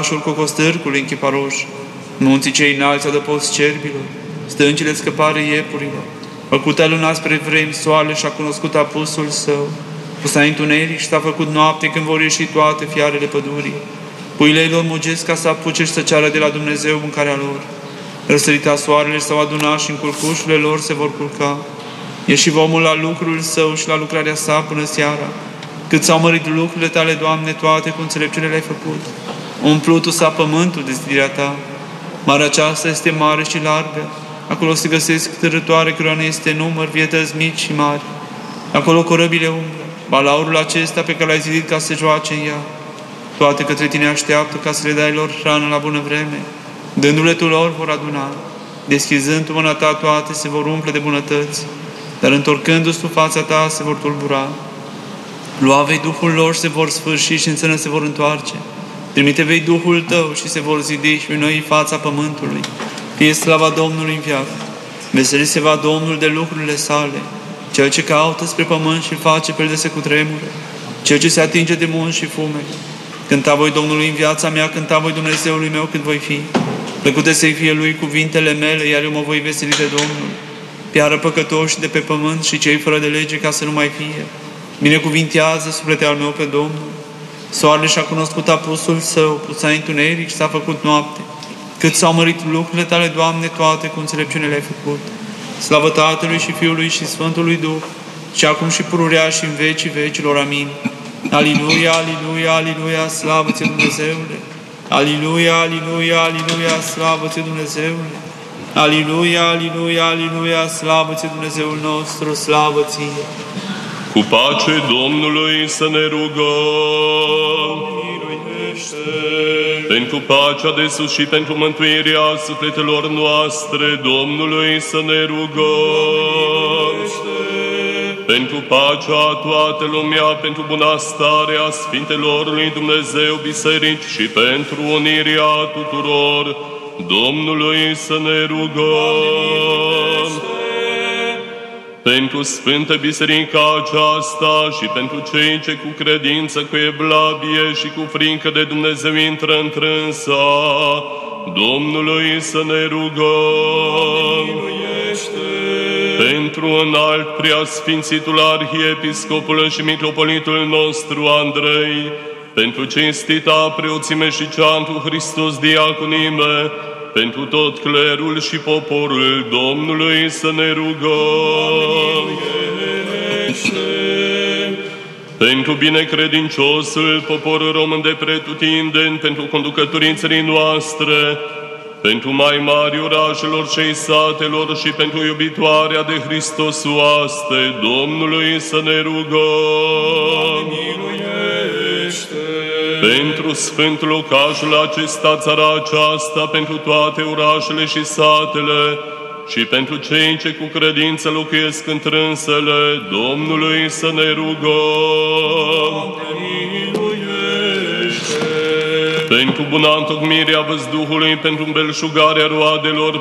Lăcașul Cocostârcului în Chiparoș, munții cei înalți adăpost cerbilor, stâncile scăpare iepurilor, făcută luna spre vremi soarele și-a cunoscut apusul său, pusa întuneric și s-a făcut noapte când vor ieși toate fiarele pădurii. Puile lor mugesc ca să apuce și să ceară de la Dumnezeu mâncarea lor. Răsărita soarele s-au adunat și în culcușurile lor se vor culca. Ieși omul la lucrul său și la lucrarea sa până seara. Cât s-au mărit lucrurile tale, Doamne, toate cu înțelepciune le-ai făcut. Umplutul s-a pământul de zidirea ta. Marea aceasta este mare și largă. Acolo se găsesc târătoare cărora nu este număr, vietăți mici și mari. Acolo corăbile umblă. Balaurul acesta pe care l-ai zidit ca să se joace în ea. Toate către tine așteaptă ca să le dai lor hrană la bună vreme. Dându-le tu lor vor aduna. Deschizând tu mâna ta, toate se vor umple de bunătăți. Dar întorcându-ți tu fața ta, se vor tulbura. Lua vei Duhul lor și se vor sfârși și în sână se vor întoarce. Trimite vei Duhul tău și se vor zidi și noi fața pământului. Fie slava Domnului în viață. Veseli se va Domnul de lucrurile sale. Cel ce caută spre pământ și face pe el de se cutremure. Cel ce se atinge de munți și fume. Cânta voi Domnului în viața mea, cânta voi Dumnezeului meu când voi fi. Plăcute să-i fie lui cuvintele mele, iar eu mă voi veseli de Domnul. Piară păcătoși de pe pământ și cei fără de lege ca să nu mai fie. Binecuvintează suflete al meu pe Domnul. Soarele și-a cunoscut apusul său, pusa întuneric și s-a făcut noapte. Cât s-au mărit lucrurile tale, Doamne, toate cu înțelepciune le-ai făcut. Slavă Tatălui și Fiului și Sfântului Duh, și acum și pururea și în vecii vecilor. Amin. Aliluia, aliluia, aliluia, slavă ție Dumnezeule! Aliluia, aliluia, aliluia, slavă ție Dumnezeule! Aliluia, aliluia, aliluia, slavă ție Dumnezeul nostru, slavă ție! Cu pace Domnului să ne rugăm! Pentru pacea de sus și pentru mântuirea sufletelor noastre, Domnului să ne rugăm! Pentru pacea toată lumea, pentru bunăstarea Sfintelor lui Dumnezeu biserici și pentru unirea tuturor, Domnului să ne rugăm. Pentru Sfântă Biserica aceasta și pentru cei ce cu credință, cu evlavie și cu frică de Dumnezeu intră întrânsa, Domnului să ne rugăm. Pentru înalt preasfințitul arhiepiscopul și mitropolitul nostru Andrei, pentru cinstita preoțime și ceantul Hristos diaconime, pentru tot clerul și poporul Domnului să ne rugăm. Pentru binecredinciosul popor român de pretutindeni, pentru conducătorii țării noastre, pentru mai mari orașelor și satelor și pentru iubitoarea de Hristos oaste, Domnului să ne rugăm. Pentru Sfântul locașul acesta, țara aceasta, pentru toate orașele și satele și pentru cei ce cu credință locuiesc întrânsele, Domnului să ne rugăm. Pentru buna întocmirea văzduhului, pentru îmbelșugarea roadelor,